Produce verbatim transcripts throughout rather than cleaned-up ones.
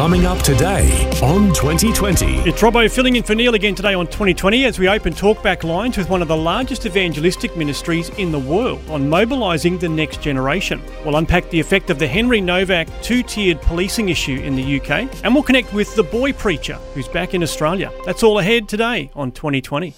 Coming up today on twenty twenty. It's Robbo filling in for Neil again today on twenty twenty as we open talkback lines with one of the largest evangelistic ministries in the world on mobilising the next generation. We'll unpack the effect of the Henry Novak two-tiered policing issue in the U K, and we'll connect with the boy preacher who's back in Australia. That's all ahead today on twenty twenty.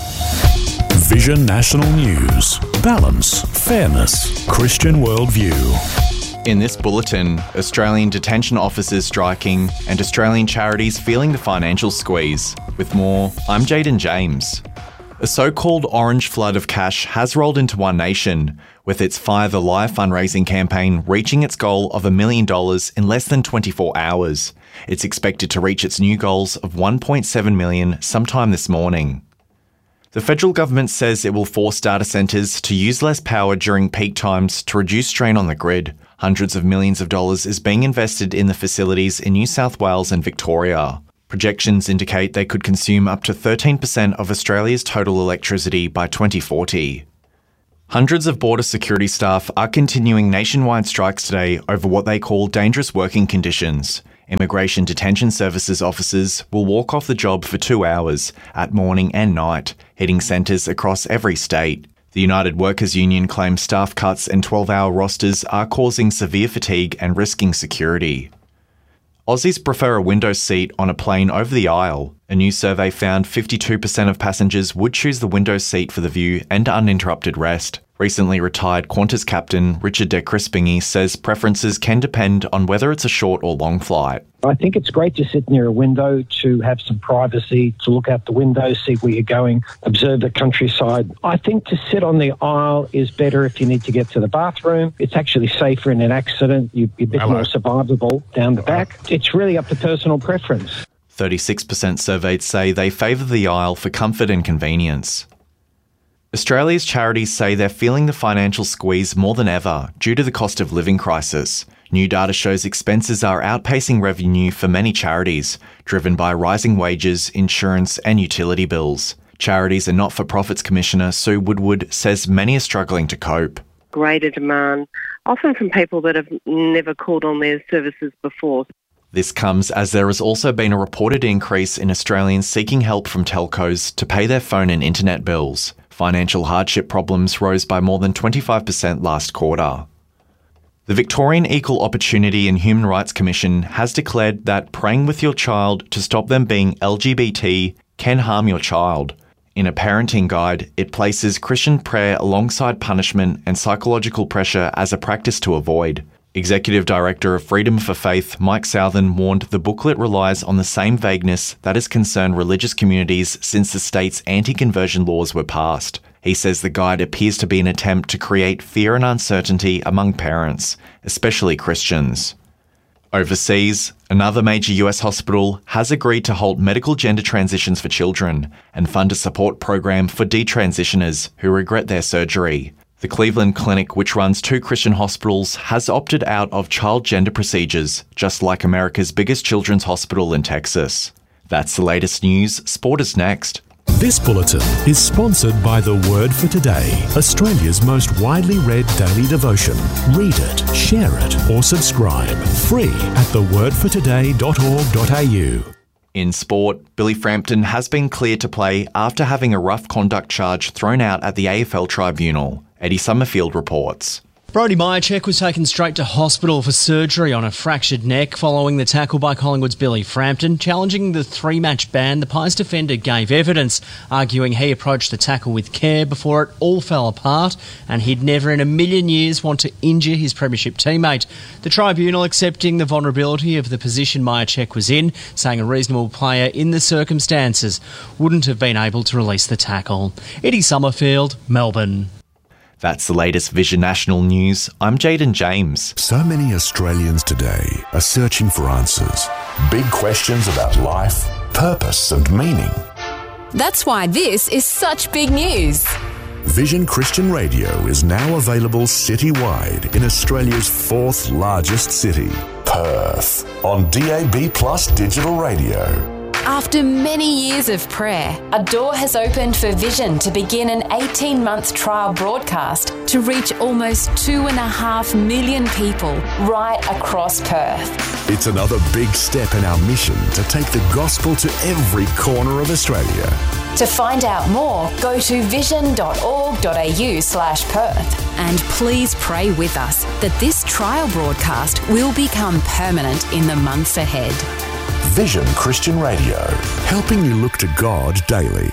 Vision National News. Balance, fairness, Christian worldview. In this bulletin, Australian detention officers striking and Australian charities feeling the financial squeeze. With more, I'm Jaden James. A so-called orange flood of cash has rolled into One Nation, with its Fire the Lie fundraising campaign reaching its goal of a million dollars in less than twenty-four hours. It's expected to reach its new goals of one point seven million dollars sometime this morning. The federal government says it will force data centres to use less power during peak times to reduce strain on the grid. Hundreds of millions of dollars is being invested in the facilities in New South Wales and Victoria. Projections indicate they could consume up to thirteen percent of Australia's total electricity by twenty forty. Hundreds of border security staff are continuing nationwide strikes today over what they call dangerous working conditions. Immigration Detention Services officers will walk off the job for two hours at morning and night, hitting centres across every state. The United Workers Union claims staff cuts and twelve-hour rosters are causing severe fatigue and risking security. Aussies prefer a window seat on a plane over the aisle. A new survey found fifty-two percent of passengers would choose the window seat for the view and uninterrupted rest. Recently retired Qantas captain Richard de Crispingy says preferences can depend on whether it's a short or long flight. I think it's great to sit near a window, to have some privacy, to look out the window, see where you're going, observe the countryside. I think to sit on the aisle is better if you need to get to the bathroom. It's actually safer in an accident. You're a bit Hello. more survivable down the back. It's really up to personal preference. thirty-six percent surveyed say they favour the aisle for comfort and convenience. Australia's charities say they're feeling the financial squeeze more than ever due to the cost of living crisis. New data shows expenses are outpacing revenue for many charities, driven by rising wages, insurance and utility bills. Charities and Not-for-Profits Commissioner Sue Woodward says many are struggling to cope. Greater demand, often from people that have never called on their services before. This comes as there has also been a reported increase in Australians seeking help from telcos to pay their phone and internet bills. Financial hardship problems rose by more than twenty-five percent last quarter. The Victorian Equal Opportunity and Human Rights Commission has declared that praying with your child to stop them being L G B T can harm your child. In a parenting guide, it places Christian prayer alongside punishment and psychological pressure as a practice to avoid. Executive Director of Freedom for Faith, Mike Southern, warned the booklet relies on the same vagueness that has concerned religious communities since the state's anti-conversion laws were passed. He says the guide appears to be an attempt to create fear and uncertainty among parents, especially Christians. Overseas, another major U S hospital has agreed to halt medical gender transitions for children and fund a support program for detransitioners who regret their surgery. The Cleveland Clinic, which runs two Christian hospitals, has opted out of child gender procedures, just like America's biggest children's hospital in Texas. That's the latest news. Sport is next. This bulletin is sponsored by The Word for Today, Australia's most widely read daily devotion. Read it, share it, or subscribe. Free at the word for today dot org dot a u. In sport, Billy Frampton has been cleared to play after having a rough conduct charge thrown out at the A F L tribunal. Eddie Summerfield reports. Brody Mihocek was taken straight to hospital for surgery on a fractured neck following the tackle by Collingwood's Billy Frampton. Challenging the three-match ban, the Pies defender gave evidence, arguing he approached the tackle with care before it all fell apart and he'd never in a million years want to injure his premiership teammate. The tribunal accepting the vulnerability of the position Mihocek was in, saying a reasonable player in the circumstances wouldn't have been able to release the tackle. Eddie Summerfield, Melbourne. That's the latest Vision National News. I'm Jaden James. So many Australians today are searching for answers. Big questions about life, purpose and meaning. That's why this is such big news. Vision Christian Radio is now available citywide in Australia's fourth largest city, Perth, on D A B Plus digital radio. After many years of prayer, a door has opened for Vision to begin an eighteen-month trial broadcast to reach almost two and a half million people right across Perth. It's another big step in our mission to take the gospel to every corner of Australia. To find out more, go to vision.org.au slash Perth. And please pray with us that this trial broadcast will become permanent in the months ahead. Vision Christian Radio, helping you look to God daily.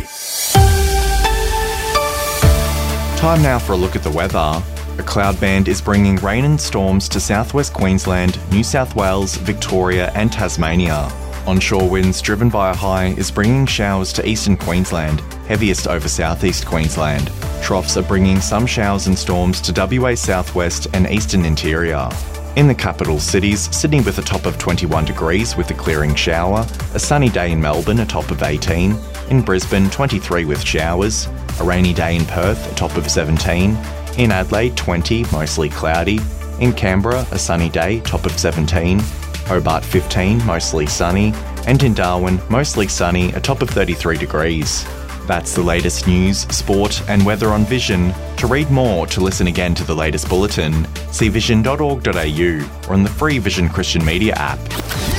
Time now for a look at the weather. A cloud band is bringing rain and storms to southwest Queensland, New South Wales, Victoria and Tasmania. Onshore winds driven by a high is bringing showers to eastern Queensland, heaviest over southeast Queensland. Troughs are bringing some showers and storms to W A southwest and eastern interior. In the capital cities, Sydney with a top of twenty-one degrees with a clearing shower, a sunny day in Melbourne, a top of eighteen, in Brisbane twenty-three with showers, a rainy day in Perth, a top of seventeen, in Adelaide twenty, mostly cloudy, in Canberra a sunny day, top of seventeen, Hobart fifteen, mostly sunny, and in Darwin mostly sunny, a top of thirty-three degrees. That's the latest news, sport and weather on Vision. To read more or to listen again to the latest bulletin, see vision dot org dot a u or on the free Vision Christian Media app.